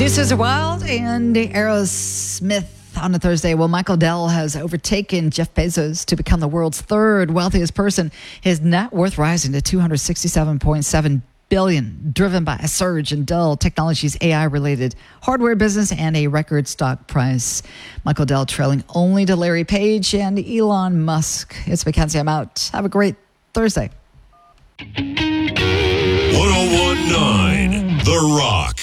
Deuces Are Wild and Aerosmith on a Thursday. Well, Michael Dell has overtaken Jeff Bezos to become the world's third wealthiest person. His net worth rising to $267.7 billion, driven by a surge in Dell Technologies' AI-related hardware business and a record stock price. Michael Dell trailing only to Larry Page and Elon Musk. It's Mackenzie. I'm out. Have a great Thursday. 1019 The Rock.